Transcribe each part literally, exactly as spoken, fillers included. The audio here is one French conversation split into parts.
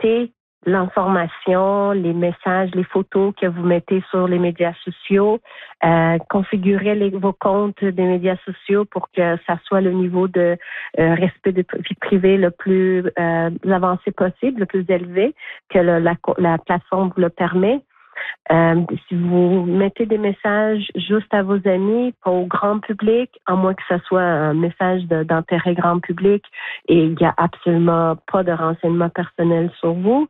limiter l'information, les messages, les photos que vous mettez sur les médias sociaux, euh, configurer les, vos comptes des médias sociaux pour que ça soit le niveau de euh, respect de vie privée le plus euh, avancé possible, le plus élevé que le, la, la plateforme vous le permet. Euh, si vous mettez des messages juste à vos amis, pas au grand public, à moins que ce soit un message de, d'intérêt grand public et il n'y a absolument pas de renseignements personnels sur vous.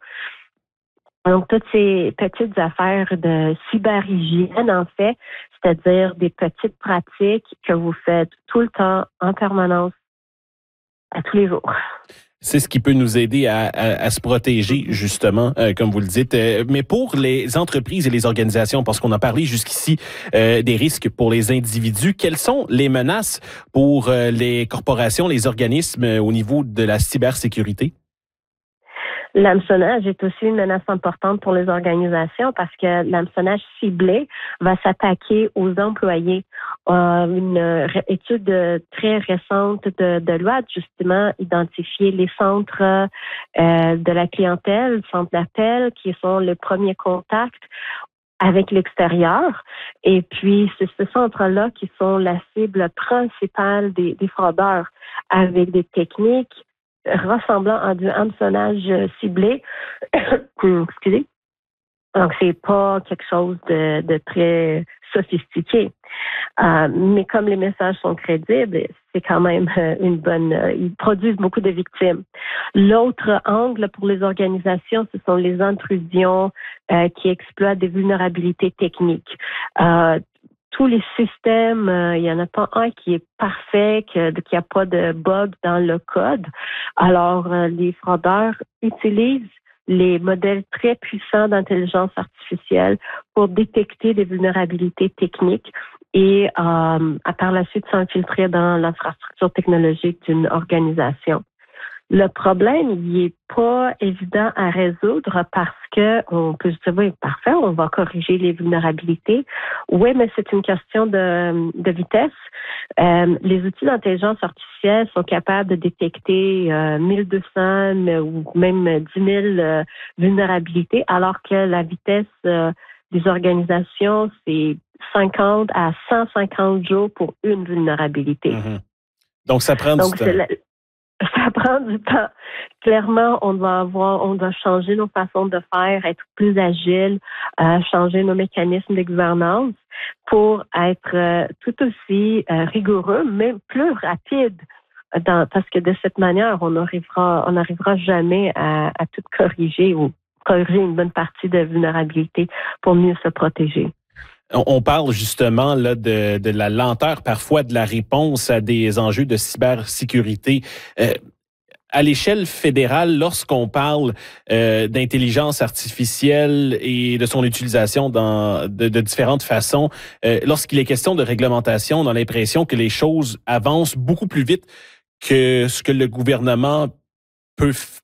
Donc, toutes ces petites affaires de cyberhygiène, en fait, c'est-à-dire des petites pratiques que vous faites tout le temps, en permanence, à tous les jours. C'est ce qui peut nous aider à, à, à se protéger, justement, euh, comme vous le dites. Euh, mais pour les entreprises et les organisations, parce qu'on a parlé jusqu'ici euh, des risques pour les individus, quelles sont les menaces pour euh, les corporations, les organismes euh, au niveau de la cybersécurité? L'hameçonnage est aussi une menace importante pour les organisations parce que l'hameçonnage ciblé va s'attaquer aux employés. Euh, une ré- étude très récente de, de l'O A D, justement, identifié les centres euh, de la clientèle, centres d'appel, qui sont le premier contact avec l'extérieur. Et puis, c'est ce centre-là qui sont la cible principale des, des fraudeurs avec des techniques ressemblant à du hameçonnage ciblé. Excusez. Donc, c'est pas quelque chose de, de très sophistiqué. Euh, mais comme les messages sont crédibles, c'est quand même une bonne... Euh, ils produisent beaucoup de victimes. L'autre angle pour les organisations, ce sont les intrusions euh, qui exploitent des vulnérabilités techniques. Euh, Tous les systèmes, euh, il n'y en a pas un qui est parfait, que, qu'il n'y a pas de bug dans le code. Alors, euh, les fraudeurs utilisent les modèles très puissants d'intelligence artificielle pour détecter des vulnérabilités techniques et euh, à par la suite s'infiltrer dans l'infrastructure technologique d'une organisation. Le problème, il n'est pas évident à résoudre parce que on peut se dire, oui, parfait, on va corriger les vulnérabilités. Oui, mais c'est une question de, de vitesse. Euh, les outils d'intelligence artificielle sont capables de détecter euh, mille deux cents ou même dix mille euh, vulnérabilités, alors que la vitesse euh, des organisations, c'est cinquante à cent cinquante jours pour une vulnérabilité. Mm-hmm. Donc, ça prend Donc, du temps. La, Ça prend du temps. Clairement, on doit avoir, on doit changer nos façons de faire, être plus agile, euh, changer nos mécanismes de gouvernance pour être euh, tout aussi euh, rigoureux, mais plus rapide. Dans, parce que de cette manière, on n'arrivera, on n'arrivera jamais à, à tout corriger ou corriger une bonne partie de vulnérabilité pour mieux se protéger. On parle justement là de, de la lenteur parfois de la réponse à des enjeux de cybersécurité. Euh, à l'échelle fédérale, lorsqu'on parle euh, d'intelligence artificielle et de son utilisation dans de, de différentes façons, euh, lorsqu'il est question de réglementation, on a l'impression que les choses avancent beaucoup plus vite que ce que le gouvernement peut faire.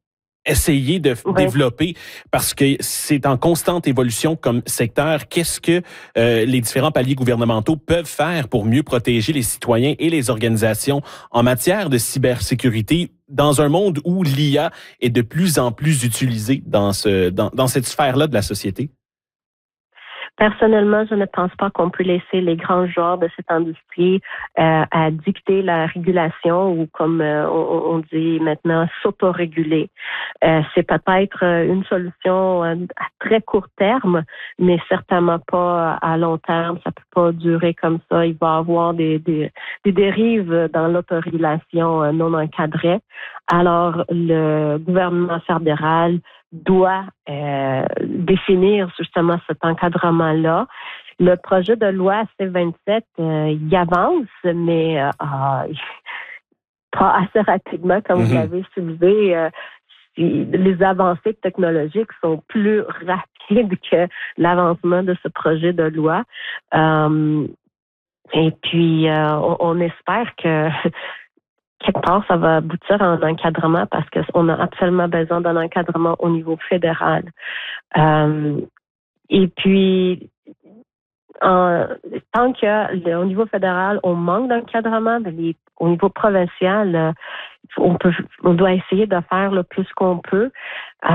Essayer de Oui. développer parce que c'est en constante évolution comme secteur. Qu'est-ce que euh, les différents paliers gouvernementaux peuvent faire pour mieux protéger les citoyens et les organisations en matière de cybersécurité dans un monde où l'I A est de plus en plus utilisée dans ce dans, dans cette sphère-là de la société? Personnellement, je ne pense pas qu'on peut laisser les grands joueurs de cette industrie euh, à dicter la régulation ou, comme euh, on, on dit maintenant, s'autoréguler. Euh, c'est peut-être une solution à très court terme, mais certainement pas à long terme. Ça peut pas durer comme ça. Il va y avoir des, des, des dérives dans l'autorégulation non encadrée. Alors, le gouvernement fédéral doit euh, définir justement cet encadrement-là. Le projet de loi C vingt-sept, euh, il avance, mais euh, pas assez rapidement, comme mm-hmm. vous l'avez soulevé. Euh, les avancées technologiques sont plus rapides que l'avancement de ce projet de loi. Euh, et puis, euh, on, on espère que quelque part, ça va aboutir à un encadrement parce qu'on a absolument besoin d'un encadrement au niveau fédéral. Euh, et puis, en, tant qu'au niveau fédéral, on manque d'encadrement, mais au niveau provincial, on peut, on doit essayer de faire le plus qu'on peut.